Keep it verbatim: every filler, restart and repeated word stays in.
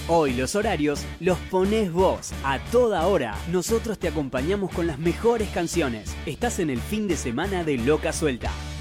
Hoy los horarios los ponés vos, a toda hora. Nosotros te acompañamos con las mejores canciones. Estás en el fin de semana de Loca Suelta.